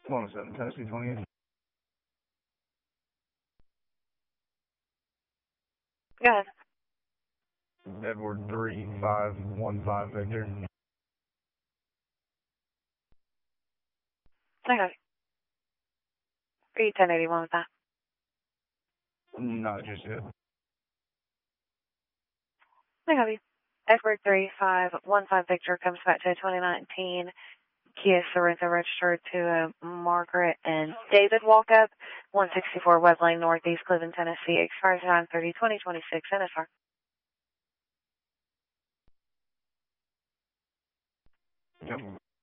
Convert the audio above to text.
107, Tennessee 28. Go ahead. Edward 3515 Victor. Okay. Are you 1081 with that? Not just yet. I have you. Edward 3515 Victor comes back to a 2019 Kia Sorento registered to Margaret and David Walkup, 164 West Lane, Northeast Cleveland, Tennessee. Expires 9/30/2026. NSR. Yep.